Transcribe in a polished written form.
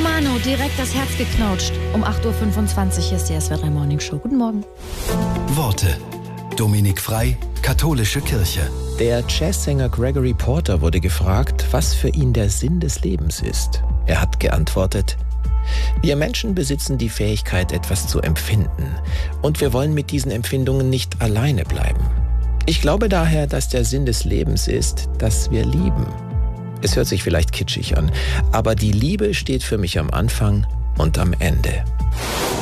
Romano, direkt das Herz geknautscht. Um 8.25 Uhr hier ist die SWR3 Morning Show. Guten Morgen. Worte. Dominik Frei, Katholische Kirche. Der Jazzsänger Gregory Porter wurde gefragt, was für ihn der Sinn des Lebens ist. Er hat geantwortet: Wir Menschen besitzen die Fähigkeit, etwas zu empfinden. Und wir wollen mit diesen Empfindungen nicht alleine bleiben. Ich glaube daher, dass der Sinn des Lebens ist, dass wir lieben. Es hört sich vielleicht kitschig an, aber die Liebe steht für mich am Anfang und am Ende.